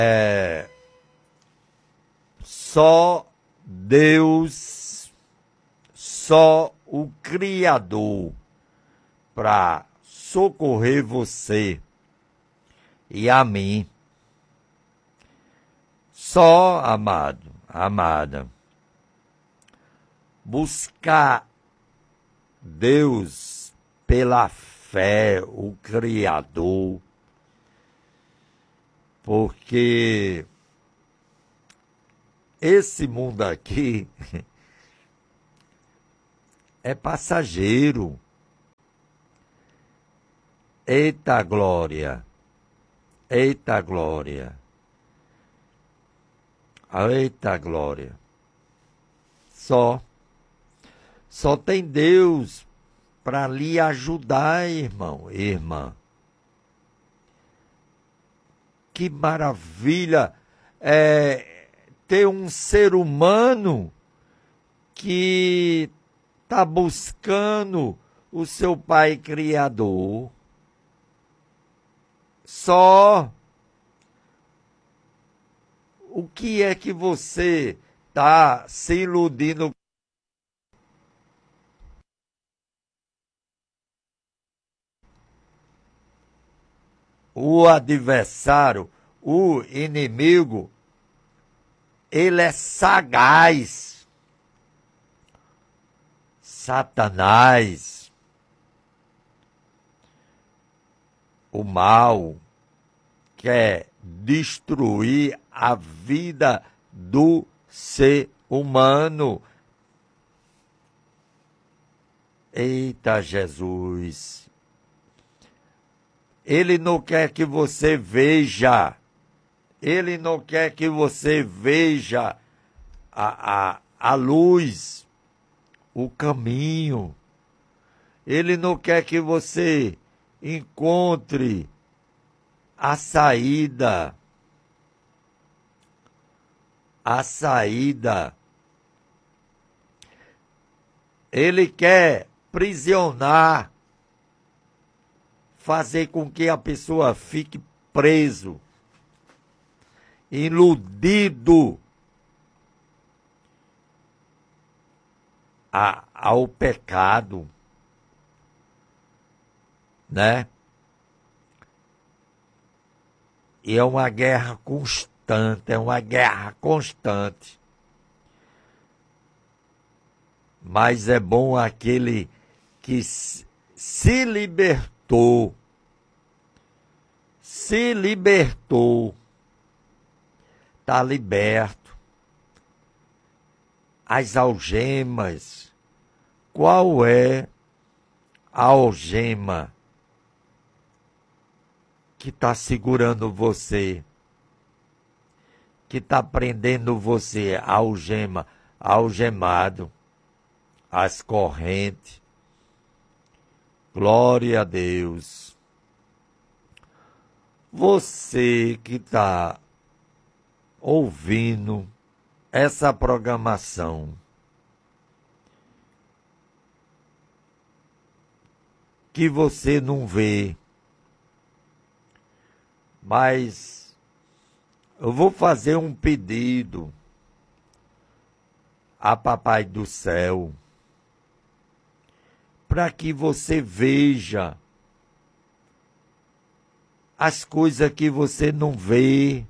Só Deus, só o Criador para socorrer você e a mim. Só, amado, amada, buscar Deus pela fé, o Criador, porque esse mundo aqui é passageiro. Eita glória, eita glória, eita glória. Só tem Deus para lhe ajudar, irmão, irmã. Que maravilha ter um ser humano que está buscando o seu Pai Criador. Só o que é que você está se iludindo? O adversário, o inimigo, ele é sagaz. Satanás, o mal, quer destruir a vida do ser humano. Eita Jesus! Ele não quer que você veja. Ele não quer que você veja a luz, o caminho. Ele não quer que você encontre a saída. A saída. Ele quer prisionar, fazer com que a pessoa fique preso, iludido ao pecado, né? E é uma guerra constante, Mas é bom aquele que se libertou, está liberto. As algemas, qual é a algema que está segurando você, que está prendendo você, a algema, algemado, as correntes? Glória a Deus. Você que está ouvindo essa programação, que você não vê, mas eu vou fazer um pedido a Papai do Céu, para que você veja as coisas que você não vê.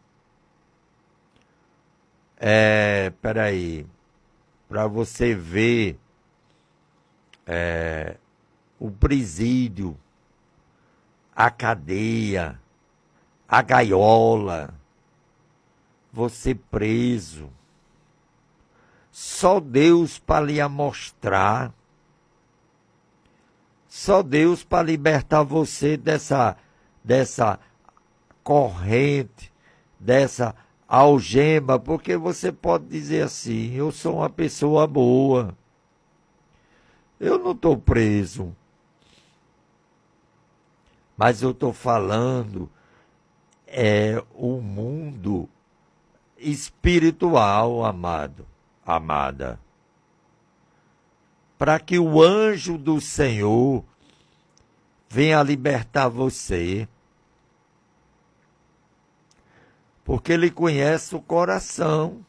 Para você ver o presídio, a cadeia, a gaiola, você preso. Só Deus para lhe mostrar. Só Deus para libertar você dessa corrente, dessa algema, porque você pode dizer assim: eu sou uma pessoa boa, eu não estou preso. Mas eu estou falando o mundo espiritual, amado, amada. Para que o anjo do Senhor venha libertar você. porque ele conhece o coração.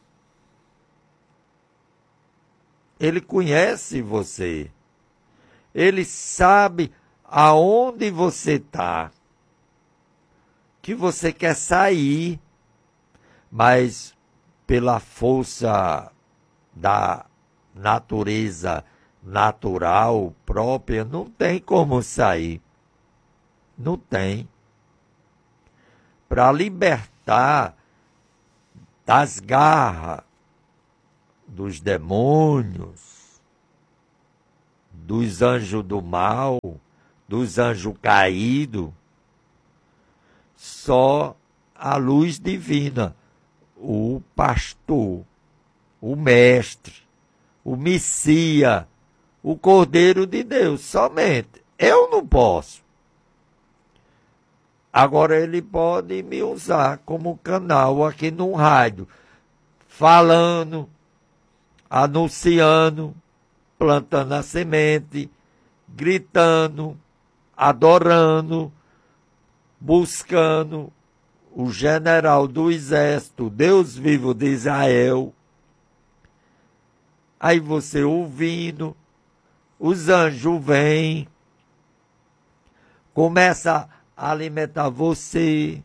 Ele conhece você. Ele sabe aonde você está, que você quer sair, mas pela força da natureza natural própria, não tem como sair. Não tem. Para libertar das garras dos demônios, dos anjos do mal, dos anjos caídos, só a luz divina, o pastor, o mestre, o Messias, o Cordeiro de Deus, somente. Eu não posso. Agora ele pode me usar como canal aqui no rádio, falando, anunciando, plantando a semente, gritando, adorando, buscando o general do exército, Deus vivo de Israel. Aí você ouvindo, os anjos vêm, começa a alimentar você.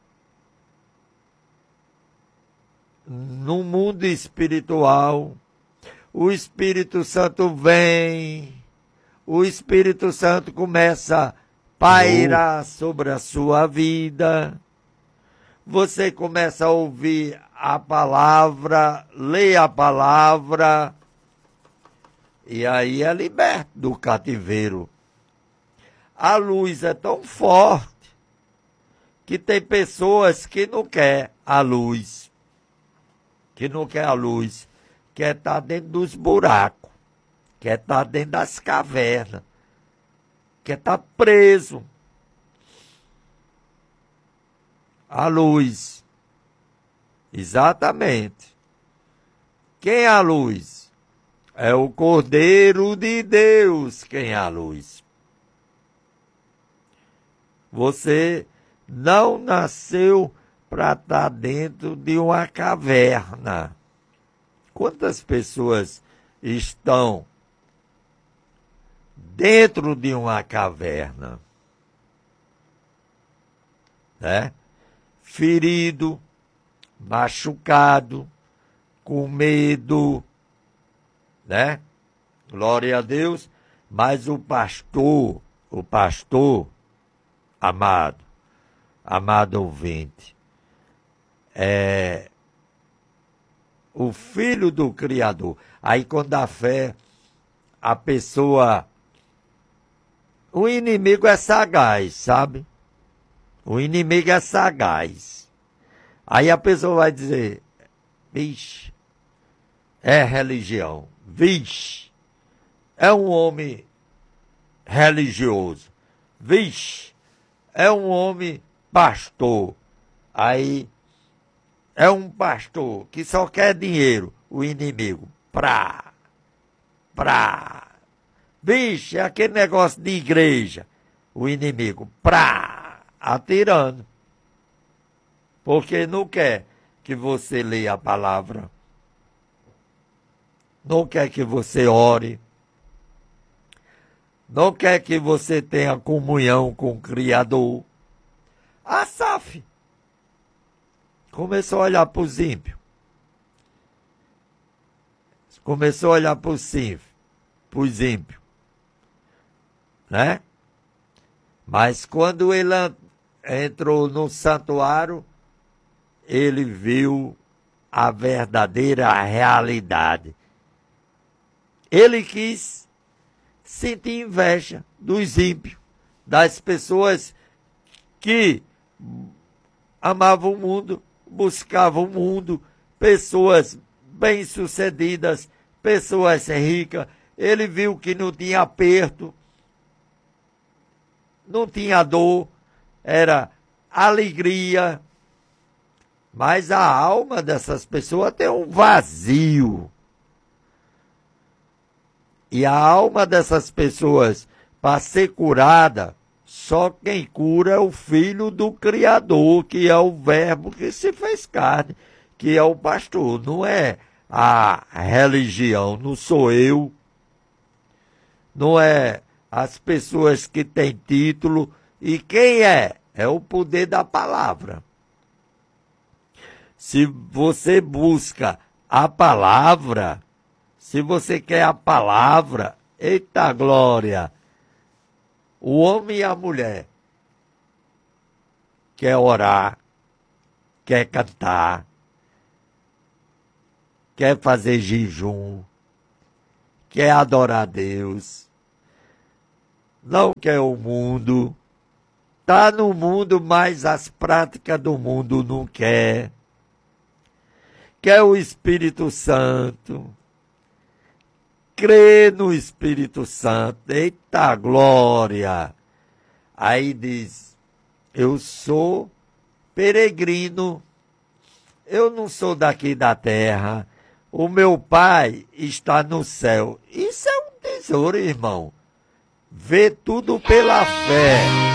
No mundo espiritual, o Espírito Santo vem, o Espírito Santo começa a pairar sobre a sua vida. Você começa a ouvir a palavra, lê a palavra, e aí é liberto do cativeiro. A luz é tão forte que tem pessoas que não querem a luz, quer estar dentro dos buracos, quer estar dentro das cavernas, quer estar preso. A luz. Exatamente. Quem é a luz? É o Cordeiro de Deus quem é a luz. Você não nasceu para estar dentro de uma caverna. Quantas pessoas estão dentro de uma caverna? Né? Ferido, machucado, com medo, né? Glória a Deus. Mas o pastor, amado ouvinte, é o filho do Criador. Aí quando a fé, a pessoa, o inimigo é sagaz, sabe? O inimigo é sagaz. Aí a pessoa vai dizer, vixe, é religião, vixe, é um homem religioso, vixe, é um homem pastor. Aí é um pastor que só quer dinheiro, o inimigo, vixe, é aquele negócio de igreja, o inimigo, atirando. Porque não quer que você leia a palavra, não quer que você ore, não quer que você tenha comunhão com o Criador. Asaf começou a olhar para os ímpios, começou a olhar para os ímpios, né? Mas quando ele entrou no santuário, ele viu a verdadeira realidade. Ele quis sentir inveja dos ímpios, das pessoas que amavam o mundo, buscavam o mundo, pessoas bem-sucedidas, pessoas ricas. Ele viu que não tinha aperto, não tinha dor, era alegria. Mas a alma dessas pessoas tem um vazio. E a alma dessas pessoas, para ser curada, Só quem cura é o Filho do Criador, que é o Verbo que se fez carne, que é o pastor. Não é a religião, não sou eu, não é as pessoas que têm título. E quem é? É o poder da palavra. Se você busca a palavra, se você quer a palavra, eita glória! O homem e a mulher quer orar, quer cantar, quer fazer jejum, quer adorar a Deus, não quer o mundo, está no mundo, mas as práticas do mundo não quer. Quer o Espírito Santo, crê no Espírito Santo, eita glória! Aí diz, eu sou peregrino, eu não sou daqui da terra, o meu pai está no céu. Isso é um tesouro, irmão. Vê tudo pela fé.